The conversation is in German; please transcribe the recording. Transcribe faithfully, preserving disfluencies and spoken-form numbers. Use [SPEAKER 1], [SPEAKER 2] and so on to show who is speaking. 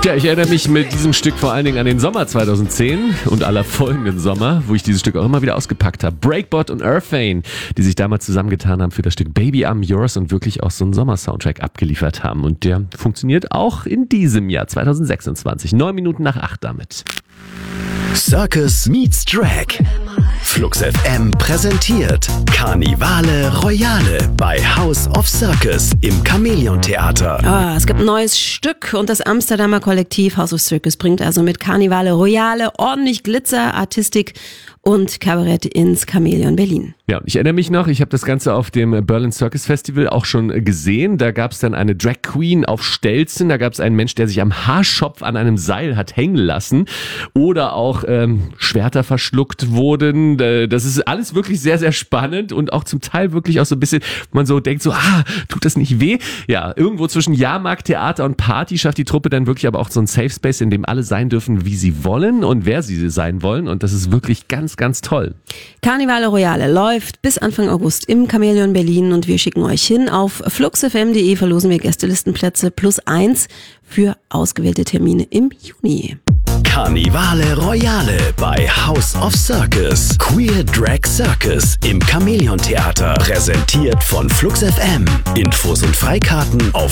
[SPEAKER 1] Ja, ich erinnere mich mit diesem Stück vor allen Dingen an den Sommer zweitausendzehn und aller folgenden Sommer, wo ich dieses Stück auch immer wieder ausgepackt habe. Breakbot und Earthane, die sich damals zusammengetan haben für das Stück Baby I'm Yours und wirklich auch so einen Sommer-Soundtrack abgeliefert haben. Und der funktioniert auch in diesem Jahr zweitausendsechsundzwanzig. Neun Minuten nach acht damit.
[SPEAKER 2] Circus meets Drag. Flux F M präsentiert Karnivale Royale bei House of Circus im Chamäleon Theater.
[SPEAKER 3] Oh, es gibt ein neues Stück und das Amsterdamer Kollektiv House of Circus bringt also mit Karnivale Royale ordentlich Glitzer, Artistik und Kabarett ins Chamäleon Berlin.
[SPEAKER 1] Ja, ich erinnere mich noch, ich habe das Ganze auf dem Berlin Circus Festival auch schon gesehen. Da gab es dann eine Drag Queen auf Stelzen, da gab es einen Mensch, der sich am Haarschopf an einem Seil hat hängen lassen oder auch ähm, Schwerter verschluckt wurden. Das ist alles wirklich sehr, sehr spannend und auch zum Teil wirklich auch so ein bisschen, wo man so denkt, so, ah, tut das nicht weh? Ja, irgendwo zwischen Jahrmarkt, Theater und Party schafft die Truppe dann wirklich aber auch so ein Safe Space, in dem alle sein dürfen, wie sie wollen und wer sie sein wollen. Und das ist wirklich ganz, ganz toll.
[SPEAKER 3] Karnivale Royale läuft bis Anfang August im Chamäleon Berlin und wir schicken euch hin. Auf fluxfm punkt de verlosen wir Gästelistenplätze plus eins für ausgewählte Termine im Juni.
[SPEAKER 2] Karnivale Royale bei House of Circus. Queer Drag Circus im Chamäleon Theater. Präsentiert von Flux F M. Infos und Freikarten auf